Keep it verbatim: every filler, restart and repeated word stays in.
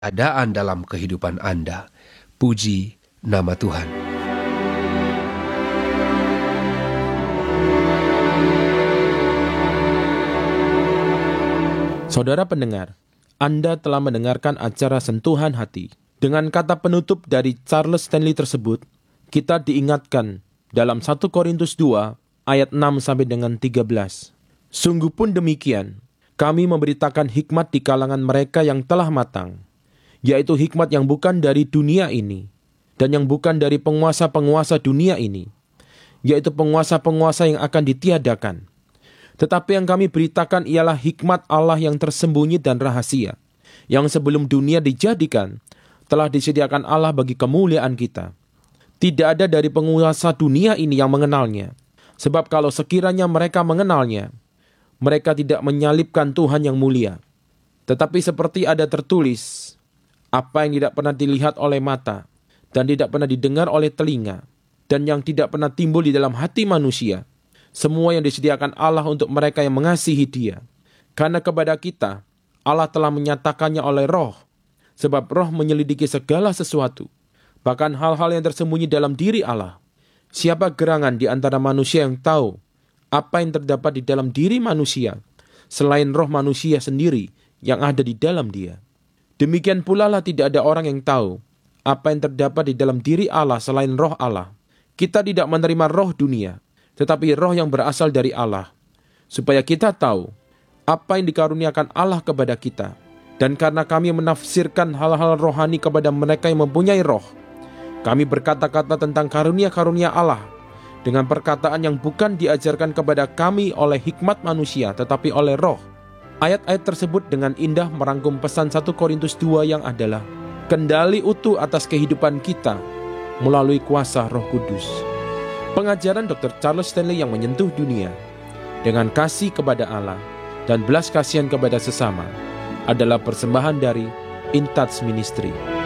keadaan dalam kehidupan Anda. Puji nama Tuhan. Saudara pendengar, Anda telah mendengarkan acara Sentuhan Hati. Dengan kata penutup dari Charles Stanley tersebut, kita diingatkan dalam satu Korintus dua ayat enam sampai dengan tiga belas. Sungguh pun demikian, kami memberitakan hikmat di kalangan mereka yang telah matang, yaitu hikmat yang bukan dari dunia ini, dan yang bukan dari penguasa-penguasa dunia ini, yaitu penguasa-penguasa yang akan ditiadakan. Tetapi yang kami beritakan ialah hikmat Allah yang tersembunyi dan rahasia, yang sebelum dunia dijadikan, telah disediakan Allah bagi kemuliaan kita. Tidak ada dari penguasa dunia ini yang mengenalnya, sebab kalau sekiranya mereka mengenalnya, mereka tidak menyalibkan Tuhan yang mulia. Tetapi seperti ada tertulis, apa yang tidak pernah dilihat oleh mata, dan tidak pernah didengar oleh telinga, dan yang tidak pernah timbul di dalam hati manusia, semua yang disediakan Allah untuk mereka yang mengasihi Dia. Karena kepada kita, Allah telah menyatakannya oleh Roh, sebab Roh menyelidiki segala sesuatu, bahkan hal-hal yang tersembunyi dalam diri Allah. Siapa gerangan di antara manusia yang tahu apa yang terdapat di dalam diri manusia, selain roh manusia sendiri yang ada di dalam dia? Demikian pula lah tidak ada orang yang tahu apa yang terdapat di dalam diri Allah selain roh Allah. Kita tidak menerima roh dunia, tetapi roh yang berasal dari Allah, supaya kita tahu apa yang dikaruniakan Allah kepada kita. Dan karena kami menafsirkan hal-hal rohani kepada mereka yang mempunyai roh, kami berkata-kata tentang karunia-karunia Allah dengan perkataan yang bukan diajarkan kepada kami oleh hikmat manusia, tetapi oleh roh. Ayat-ayat tersebut dengan indah merangkum pesan satu Korintus dua yang adalah kendali utuh atas kehidupan kita melalui kuasa Roh Kudus. Pengajaran doktor Charles Stanley yang menyentuh dunia dengan kasih kepada Allah dan belas kasihan kepada sesama adalah persembahan dari In Touch Ministry.